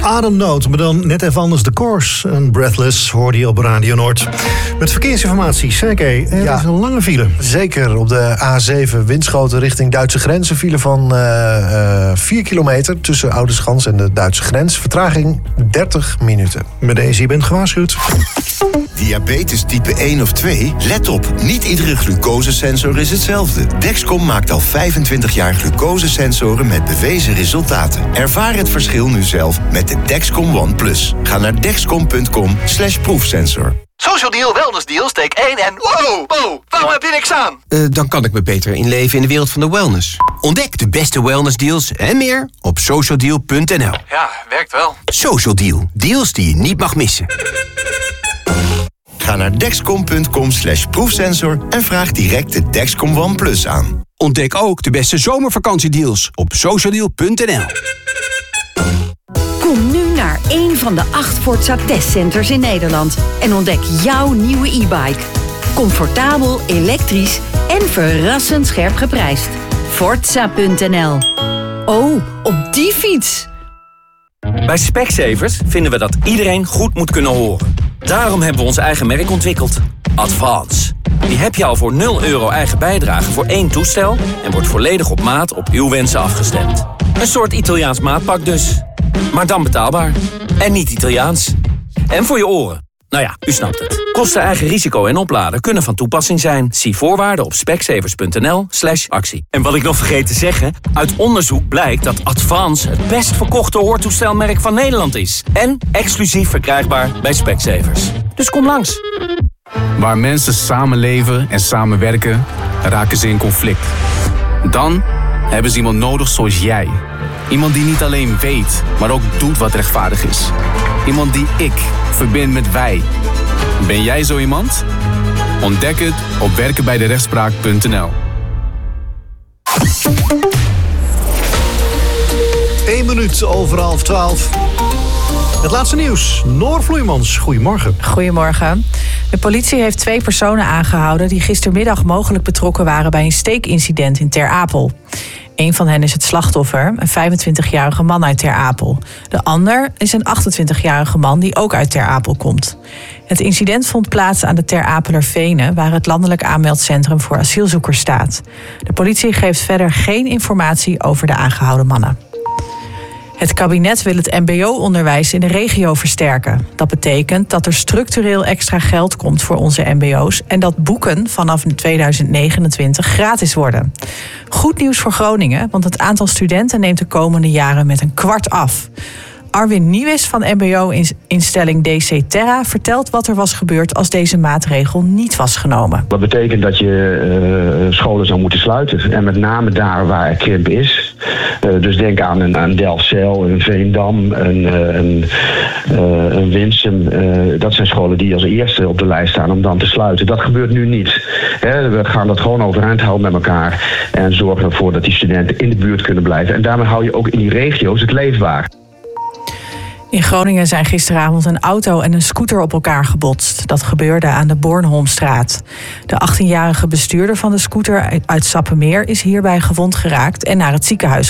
Ademnood, maar dan net even anders de course. En Breathless hoorde je op Radio Noord. Met verkeersinformatie, Sergej, er is een lange file. Zeker, op de A7 Winschoten richting Duitse grens. Een file van 4 kilometer tussen Oudeschans en de Duitse grens. Vertraging 30 minuten. Met deze, je bent gewaarschuwd. Diabetes type 1 of 2? Let op, niet iedere glucosesensor is hetzelfde. Dexcom maakt al 25 jaar glucosesensoren met bewezen resultaten. Ervaar het verschil nu zelf met de Dexcom One Plus. Ga naar dexcom.com/proefsensor. Social Deal, Wellness Deal, steek 1 en... Wow, waarom heb je niks aan? Dan kan ik me beter inleven in de wereld van de wellness. Ontdek de beste wellness deals en meer op socialdeal.nl. Ja, werkt wel. Social Deal, deals die je niet mag missen. Ga naar dexcom.com/proefsensor en vraag direct de Dexcom One Plus aan. Ontdek ook de beste zomervakantiedeals op socialdeal.nl. Kom nu naar een van de 8 Forza testcenters in Nederland en ontdek jouw nieuwe e-bike. Comfortabel, elektrisch en verrassend scherp geprijsd. Forza.nl. Oh, op die fiets! Bij Specsavers vinden we dat iedereen goed moet kunnen horen. Daarom hebben we ons eigen merk ontwikkeld. Advance. Die heb je al voor €0 eigen bijdrage voor 1 toestel en wordt volledig op maat op uw wensen afgestemd. Een soort Italiaans maatpak dus. Maar dan betaalbaar. En niet Italiaans. En voor je oren. Nou ja, u snapt het. Kosten, eigen risico en opladen kunnen van toepassing zijn. Zie voorwaarden op specsavers.nl/actie. En wat ik nog vergeet te zeggen, uit onderzoek blijkt dat Advance het best verkochte hoortoestelmerk van Nederland is. En exclusief verkrijgbaar bij Specsavers. Dus kom langs. Waar mensen samenleven en samenwerken, raken ze in conflict. Dan hebben ze iemand nodig zoals jij. Iemand die niet alleen weet, maar ook doet wat rechtvaardig is. Iemand die ik verbind met wij. Ben jij zo iemand? Ontdek het op werkenbijderechtspraak.nl. 1 minuut over 11:30. Het laatste nieuws. Noor Vloeimans, goedemorgen. Goedemorgen. De politie heeft 2 personen aangehouden die gistermiddag mogelijk betrokken waren bij een steekincident in Ter Apel. Een van hen is het slachtoffer, een 25-jarige man uit Ter Apel. De ander is een 28-jarige man die ook uit Ter Apel komt. Het incident vond plaats aan de Ter Apelervenen, waar het landelijk aanmeldcentrum voor asielzoekers staat. De politie geeft verder geen informatie over de aangehouden mannen. Het kabinet wil het mbo-onderwijs in de regio versterken. Dat betekent dat er structureel extra geld komt voor onze mbo's en dat boeken vanaf 2029 gratis worden. Goed nieuws voor Groningen, want het aantal studenten neemt de komende jaren met 1/4 af. Arwin Nieuwis van mbo-instelling DC Terra vertelt wat er was gebeurd als deze maatregel niet was genomen. Dat betekent dat je scholen zou moeten sluiten. En met name daar waar er krimp is. Dus denk aan Delfzijl, een Veendam, een Winsum. Dat zijn scholen die als eerste op de lijst staan om dan te sluiten. Dat gebeurt nu niet. We gaan dat gewoon overeind houden met elkaar. En zorgen ervoor dat die studenten in de buurt kunnen blijven. En daarmee hou je ook in die regio's het leefbaar. In Groningen zijn gisteravond een auto en een scooter op elkaar gebotst. Dat gebeurde aan de Bornholmstraat. De 18-jarige bestuurder van de scooter uit Sappemeer is hierbij gewond geraakt en naar het ziekenhuis